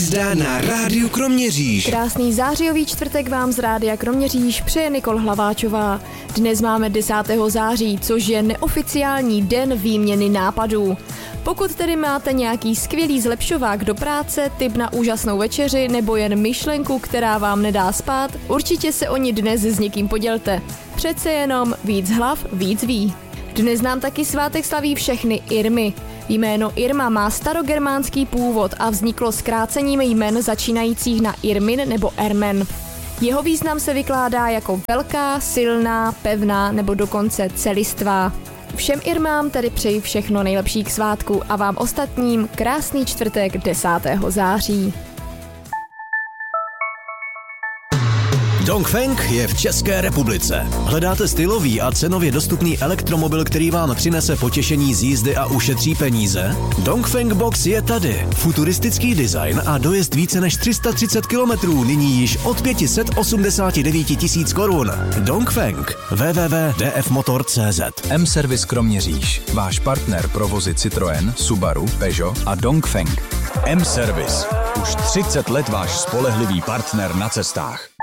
Jízda na rádiu Kroměříž. Krásný zářijový čtvrtek vám z rádia Kroměříž přeje Nikol Hlaváčová. Dnes máme 10. září, což je neoficiální den výměny nápadů. Pokud tedy máte nějaký skvělý zlepšovák do práce, tip na úžasnou večeři nebo jen myšlenku, která vám nedá spát, určitě se o ní dnes s někým podělte. Přece jenom víc hlav, víc ví. Dnes nám taky svátek slaví všechny Irmy. Jméno Irma má starogermánský původ a vzniklo zkrácením jmen začínajících na Irmin nebo Ermen. Jeho význam se vykládá jako velká, silná, pevná nebo dokonce celistvá. Všem Irmám tedy přeji všechno nejlepší k svátku a vám ostatním krásný čtvrtek 10. září. Dongfeng je v České republice. Hledáte stylový a cenově dostupný elektromobil, který vám přinese potěšení z jízdy a ušetří peníze? Dongfeng Box je tady. Futuristický design a dojezd více než 330 km, nyní již od 589 000 korun. Dongfeng. www.dfmotor.cz. M-Service Kroměříž. Váš partner pro vozy Citroën, Subaru, Peugeot a Dongfeng. M-Service. Už 30 let váš spolehlivý partner na cestách.